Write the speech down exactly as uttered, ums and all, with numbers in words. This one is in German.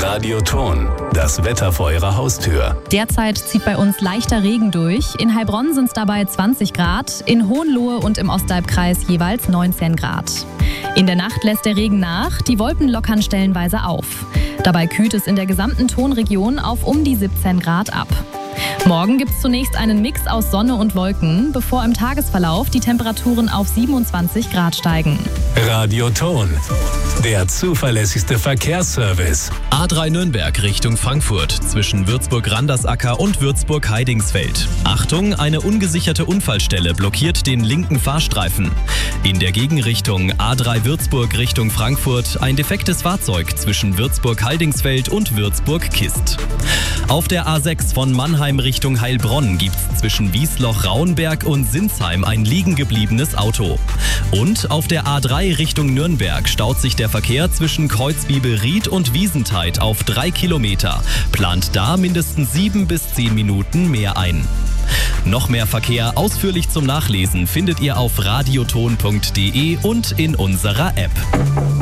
Radioton, das Wetter vor Ihrer Haustür. Derzeit zieht bei uns leichter Regen durch. In Heilbronn sind es dabei zwanzig Grad, in Hohenlohe und im Ostalbkreis jeweils neunzehn Grad. In der Nacht lässt der Regen nach, die Wolken lockern stellenweise auf. Dabei kühlt es in der gesamten Tonregion auf um die siebzehn Grad ab. Morgen gibt es zunächst einen Mix aus Sonne und Wolken, bevor im Tagesverlauf die Temperaturen auf siebenundzwanzig Grad steigen. Radioton, der zuverlässigste Verkehrsservice. A drei Nürnberg Richtung Frankfurt zwischen Würzburg-Randersacker und Würzburg-Heidingsfeld. Achtung, eine ungesicherte Unfallstelle blockiert den linken Fahrstreifen. In der Gegenrichtung A drei Würzburg Richtung Frankfurt ein defektes Fahrzeug zwischen Würzburg-Heidingsfeld und Würzburg-Kist. Auf der A sechs von Mannheim Richtung Heilbronn gibt es zwischen Wiesloch-Rauenberg und Sinsheim ein liegen gebliebenes Auto. Und auf der A drei Richtung Nürnberg staut sich der Verkehr zwischen Kreuzbibel-Ried und Wiesentheid auf drei Kilometer. Plant da mindestens sieben bis zehn Minuten mehr ein. Noch mehr Verkehr ausführlich zum Nachlesen findet ihr auf radioton punkt de und in unserer App.